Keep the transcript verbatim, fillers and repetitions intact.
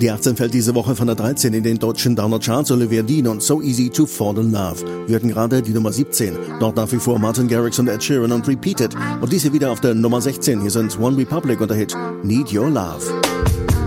Die achtzehn fällt diese Woche von der dreizehn in den deutschen Downer-Charts. Olivia Dean und So Easy to Fall in Love. Wir hatten gerade die Nummer siebzehn. Dort nach wie vor Martin Garrix und Ed Sheeran und Repeated. Und diese wieder auf der Nummer sechzehn. Hier sind One Republic und der Hit Need Your Love.